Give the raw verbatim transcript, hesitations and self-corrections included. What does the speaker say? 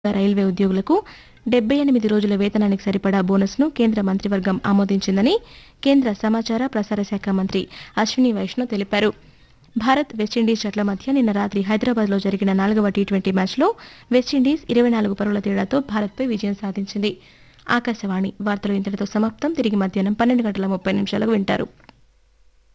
Railway ఉద్యోగులకు డెబ్బై ఎనిమిది రోజుల వేతనానికి సరిపడా బోనస్ను కేంద్ర మంత్రివర్గం ఆమోదించిందని కేంద్ర సమాచార ప్రసార శాఖ మంత్రి అశ్విని వైష్ణవ్ తెలిపారు. భారత్ వెస్టిండీస్ జట్ల మధ్య నిన్న రాత్రి హైదరాబాద్లో జరిగిన నాలుగవ టీ ట్వంటీ మ్యాచ్లో వెస్టిండీస్ ఇరవై నాలుగు పరుగుల తేడాతో భారత్పై విజయం సాధించింది. ఆకాశవాణి వార్తలు ఇంతటితో సమాప్తం. తిరిగి మధ్యాహ్నం పన్నెండు గంటల ముప్పై నిమిషాలకు వింటారు.